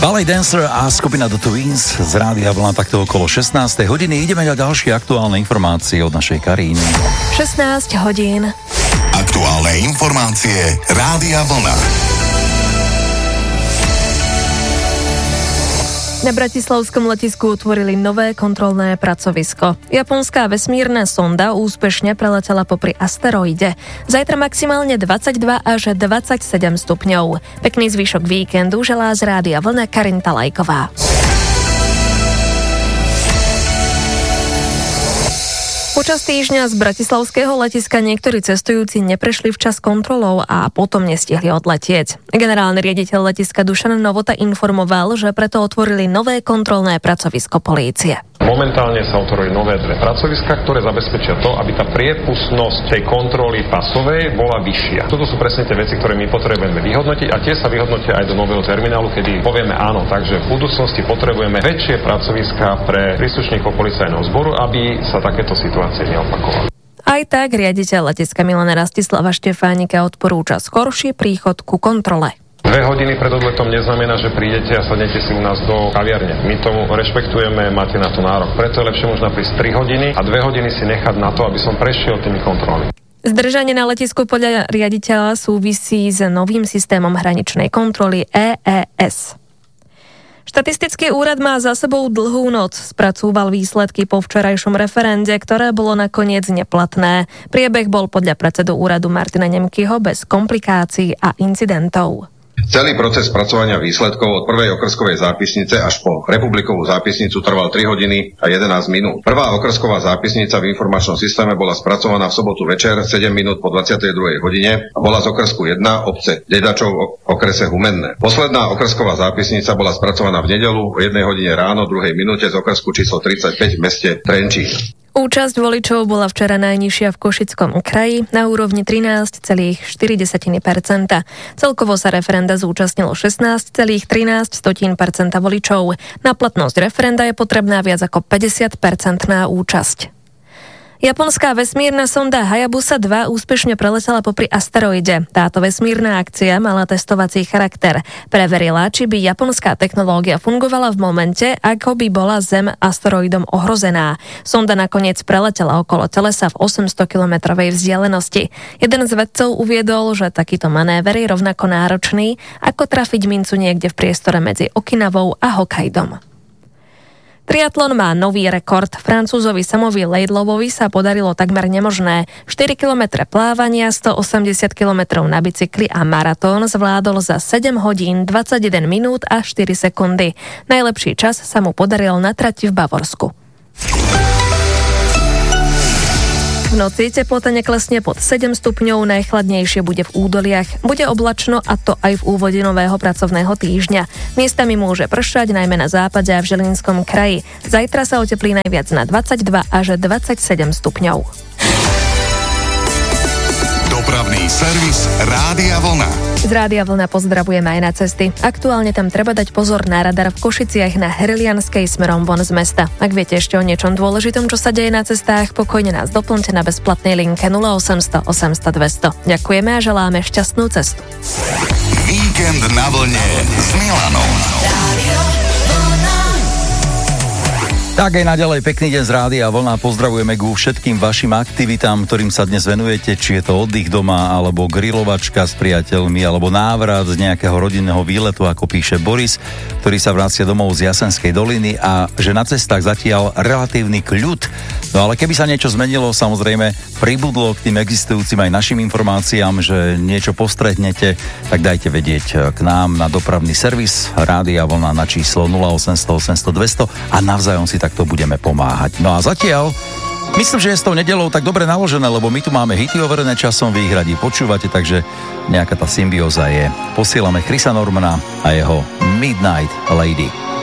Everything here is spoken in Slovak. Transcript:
Ballet Dancer a skupina The Twins z Rádia Vlna takto okolo 16. hodiny. Ideme na ďalšie aktuálne informácie od našej Karíny. 16 hodín. Aktuálne informácie Rádia Vlna. Na bratislavskom letisku utvorili nové kontrolné pracovisko. Japonská vesmírna sonda úspešne preletela popri asteroide. Zajtra maximálne 22 až 27 stupňov. Pekný zvyšok víkendu želá z Rádia Vlna Karinta Lajková. Počas týždňa z bratislavského letiska niektorí cestujúci neprešli včas kontrolou a potom nestihli odletieť. Generálny riaditeľ letiska Dušan Novota informoval, že preto otvorili nové kontrolné pracovisko polície. Momentálne sa otvorili nové dve pracoviská, ktoré zabezpečia to, aby tá priepustnosť tej kontroly pasovej bola vyššia. Toto sú presne tie veci, ktoré my potrebujeme vyhodnotiť a tie sa vyhodnotia aj do nového terminálu, kedy povieme áno, takže v budúcnosti potrebujeme väčšie pracoviská pre príslušníkov policajného zboru, aby sa takéto situácie neopakovali. Aj tak riaditeľ letiska Milan Rastislava Štefánika odporúča skorší príchod ku kontrole. 2 hodiny pred odletom neznamená, že prídete a sadnete si u nás do kaviarne. My tomu rešpektujeme, máte na to nárok. Preto je lepšie možno prísť 3 hodiny a 2 hodiny si nechať na to, aby som prešiel tými kontrolami. Zdržanie na letisku podľa riaditeľa súvisí s novým systémom hraničnej kontroly EES. Štatistický úrad má za sebou dlhú noc. Spracúval výsledky po včerajšom referende, ktoré bolo nakoniec neplatné. Priebeh bol podľa predsedu úradu Martina Nemkyho bez komplikácií a incidentov. Celý proces spracovania výsledkov od prvej okrskovej zápisnice až po republikovú zápisnicu trval 3 hodiny a 11 minút. Prvá okrsková zápisnica v informačnom systéme bola spracovaná v sobotu večer 7 minút po 22. hodine a bola z okrsku 1 obce Dedačov v okrese Humenné. Posledná okrsková zápisnica bola spracovaná v nedeľu o 1 hodine ráno 2 minúte z okrsku číslo 35 v meste Trenčín. Účasť voličov bola včera najnižšia v Košickom kraji na úrovni 13,4%. Celkovo sa referenda zúčastnilo 16,13% voličov. Na platnosť referenda je potrebná viac ako 50% účasť. Japonská vesmírna sonda Hayabusa 2 úspešne preletela popri asteroide. Táto vesmírna akcia mala testovací charakter. Preverila, či by japonská technológia fungovala v momente, ako by bola Zem asteroidom ohrozená. Sonda nakoniec preletela okolo telesa v 800-kilometrovej vzdialenosti. Jeden z vedcov uviedol, že takýto manéver je rovnako náročný, ako trafiť mincu niekde v priestore medzi Okinawou a Hokkaidom. Triatlon má nový rekord. Francúzovi Samovi Laidlovovi sa podarilo takmer nemožné. 4 km plávania, 180 km na bicykli a maratón zvládol za 7 hodín, 21 minút a 4 sekundy. Najlepší čas sa mu podaril na trati v Bavorsku. V noci teplota neklesne pod 7 stupňov, najchladnejšie bude v údoliach. Bude oblačno a to aj v úvode nového pracovného týždňa. Miestami môže pršať, najmä na západe a v Žilinskom kraji. Zajtra sa oteplí najviac na 22 až 27 stupňov. Dopravný servis Rádia Vlna. Z Rádia Vlna pozdravujeme aj na cesty. Aktuálne tam treba dať pozor na radar v Košiciach na Herlianskej smerom von z mesta. Ak viete ešte o niečom dôležitom, čo sa deje na cestách, pokojne nás doplňte na bezplatnej linke 0800 800 200. Ďakujeme a želáme šťastnú cestu. Víkend na vlne s Milanom. Tak aj naďalej pekný deň z Rádia Vlna. Pozdravujeme ku všetkým vašim aktivitám, ktorým sa dnes venujete, či je to oddych doma, alebo grilovačka s priateľmi, alebo návrat z nejakého rodinného výletu, ako píše Boris, ktorý sa vracia domov z Jasenskej doliny a že na cestách zatiaľ relatívny kľud. No ale keby sa niečo zmenilo, samozrejme pribudlo k tým existujúcim aj našim informáciám, že niečo postretnete, tak dajte vedieť k nám na dopravný servis Rádia Vlna na číslo 0800 800 200 a navzájom si takto budeme pomáhať. No a zatiaľ myslím, že je s tou nedeľou tak dobre naložené, lebo my tu máme hity overené časom, vy ich radi počúvate, takže nejaká tá symbióza je. Posielame Chrisa Normana a jeho Midnight Lady.